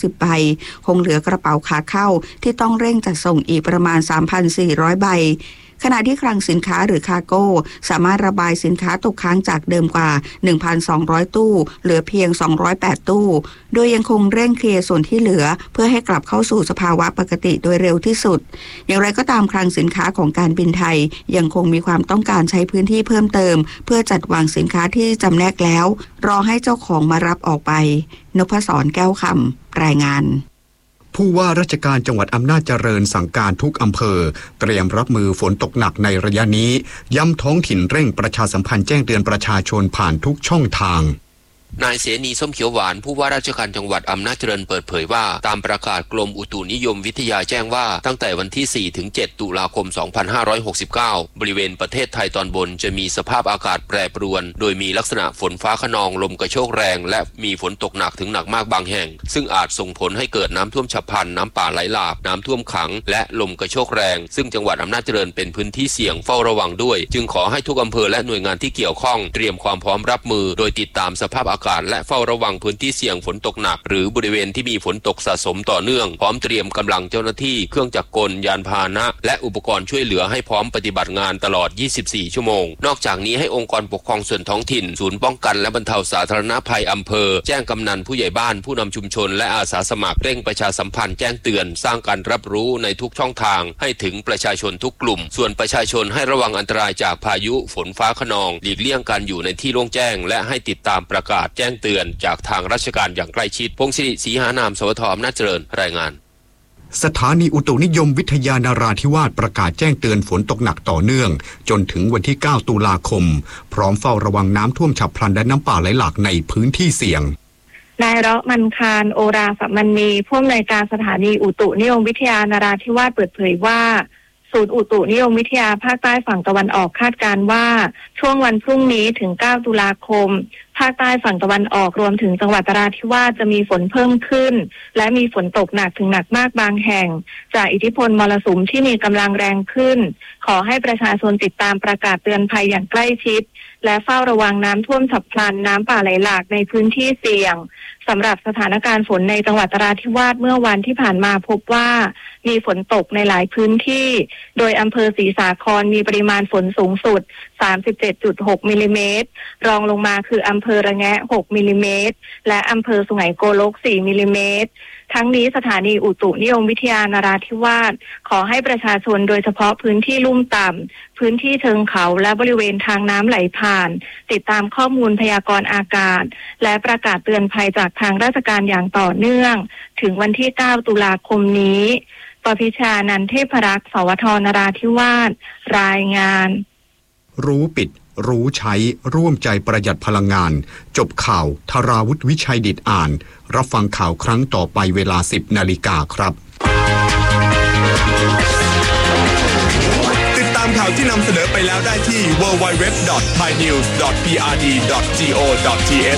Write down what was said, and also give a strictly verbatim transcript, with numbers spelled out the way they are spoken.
สิบใบคงเหลือกระเป๋าขาเข้าที่ต้องเร่งจัดส่งอีกประมาณ สามพันสี่ร้อย ใบขณะที่คลังสินค้าหรือคาร์โก้สามารถระบายสินค้าตกค้างจากเดิมกว่า หนึ่งพันสองร้อย ตู้เหลือเพียงสองร้อยแปดตู้โดยยังคงเร่งเคลียร์ส่วนที่เหลือเพื่อให้กลับเข้าสู่สภาวะปกติโดยเร็วที่สุดอย่างไรก็ตามคลังสินค้าของการบินไทยยังคงมีความต้องการใช้พื้นที่เพิ่มเติมเพื่อจัดวางสินค้าที่จำแนกแล้วรอให้เจ้าของมารับออกไปนพศรแก้วคำรายงานผู้ว่าราชการจังหวัดอำนาจเจริญสั่งการทุกอำเภอเตรียมรับมือฝนตกหนักในระยะนี้ย้ำท้องถิ่นเร่งประชาสัมพันธ์แจ้งเตือนประชาชนผ่านทุกช่องทางนายเสนีส้มเขียวหวานผู้ว่าราชการจังหวัดอำนาจเจริญเปิดเผยว่าตามประกาศกรมอุตุนิยมวิทยาแจ้งว่าตั้งแต่วันที่ สี่ถึงเจ็ด ตุลาคม สองพันห้าร้อยหกสิบเก้า บริเวณประเทศไทยตอนบนจะมีสภาพอากาศแปรปรวนโดยมีลักษณะฝนฟ้าคะนองลมกระโชกแรงและมีฝนตกหนักถึงหนักมากบางแห่งซึ่งอาจส่งผลให้เกิดน้ำท่วมฉับพลันน้ำป่าไหลหลากน้ำท่วมขังและลมกระโชกแรงซึ่งจังหวัดอำนาจเจริญเป็นพื้นที่เสี่ยงเฝ้าระวังด้วยจึงขอให้ทุกอำเภอและหน่วยงานที่เกี่ยวข้องเตรียมความพร้อมรับมือโดยติดตามสภาพอากาศและเฝ้าระวังพื้นที่เสี่ยงฝนตกหนักหรือบริเวณที่มีฝนตกสะสมต่อเนื่องพร้อมเตรียมกำลังเจ้าหน้าที่เครื่องจักรกลยานพาหนะและอุปกรณ์ช่วยเหลือให้พร้อมปฏิบัติงานตลอดยี่สิบสี่ชั่วโมงนอกจากนี้ให้องค์กรปกครองส่วนท้องถิ่นศูนย์ป้องกันและบรรเทาสาธารณภัยอำเภอแจ้งกำนันผู้ใหญ่บ้านผู้นำชุมชนและอาสาสมัครเร่งประชาสัมพันธ์แจ้งเตือนสร้างการรับรู้ในทุกช่องทางให้ถึงประชาชนทุกกลุ่มส่วนประชาชนให้ระวังอันตรายจากพายุฝนฟ้าคะนองหลีกเลี่ยงการอยู่ในที่โล่งแจ้งและให้ติดตามประกาศแจ้งเตือนจากทางราชการอย่างใกล้ชิดพงศิริศรีหานามสวทอำนาจเจริญรายงานสถานีอุตุนิยมวิทยานาราธิวาสประกาศแจ้งเตือนฝนตกหนักต่อเนื่องจนถึงวันที่เก้าตุลาคมพร้อมเฝ้าระวังน้ำท่วมฉับพลันและน้ำป่าไหลหลากในพื้นที่เสี่ยงนายเราะมันคารโอราสัมมันนีผู้อำนวยการสถานีอุตุนิยมวิทยานาราธิวาสเปิดเผยว่าศูนย์อุตุนิยมวิทยาภาคใต้ฝั่งตะวันออกคาดการณ์ว่าช่วงวันพรุ่งนี้ถึงเก้าตุลาคมภาคใต้ฝั่งตะวันออกรวมถึงจังหวัดนราธิวาสจะมีฝนเพิ่มขึ้นและมีฝนตกหนักถึงหนักมากบางแห่งจากอิทธิพลมรสุมที่มีกำลังแรงขึ้นขอให้ประชาชนติดตามประกาศเตือนภัยอย่างใกล้ชิดและเฝ้าระวังน้ำท่วมฉับพลันน้ำป่าไหลหลากในพื้นที่เสี่ยงสำหรับสถานการณ์ฝนในจังหวัดนราธิวาสเมื่อวันที่ผ่านมาพบว่ามีฝนตกในหลายพื้นที่โดยอำเภอศรีสาครมีปริมาณฝนสูงสุด สามสิบเจ็ดจุดหก มิลลิเมตรรองลงมาคืออำเภอระแงะหกมิลลิเมตรและอำเภอสุไหงโกลกสี่มิลลิเมตรทั้งนี้สถานีอุตุนิยมวิทยานราธิวาสขอให้ประชาชนโดยเฉพาะพื้นที่ลุ่มต่ำพื้นที่เชิงเขาและบริเวณทางน้ำไหลผ่านติดตามข้อมูลพยากรณ์อากาศและประกาศเตือนภัยจากทางราชการอย่างต่อเนื่องถึงวันที่เก้าตุลาคมนี้ปพิชานันเทพรักษ์สวทนราธิวาสรายงานรู้ปิดรู้ใช้ร่วมใจประหยัดพลังงานจบข่าวธราวุฒิวิชัยดิษฐ์อ่านรับฟังข่าวครั้งต่อไปเวลา สิบนาฬิกาครับติดตามข่าวที่นำเสนอไปแล้วได้ที่ ดับเบิลยู ดับเบิลยู ดับเบิลยู ดอท ไทยนิวส์ ดอท พี อาร์ ดี ดอท จี โอ ดอท ที เอช